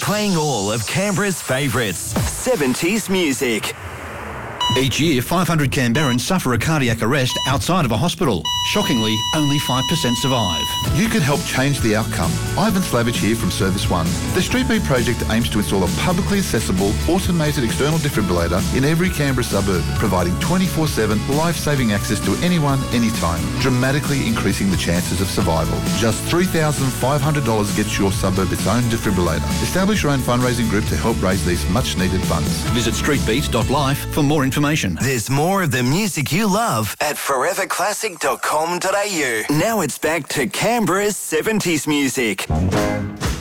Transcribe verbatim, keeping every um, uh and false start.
playing all of Canberra's favourites, seventies music. Each year, five hundred Canberrans suffer a cardiac arrest outside of a hospital. Shockingly, only five percent survive. You could help change the outcome. Ivan Slavich here from Service One. The Street Beat project aims to install a publicly accessible, automated external defibrillator in every Canberra suburb, providing twenty-four seven life-saving access to anyone, anytime, dramatically increasing the chances of survival. Just three thousand five hundred dollars gets your suburb its own defibrillator. Establish your own fundraising group to help raise these much-needed funds. Visit street beat dot life for more information. There's more of the music you love at forever classic dot com dot a u. Now it's back to Canberra's seventies music.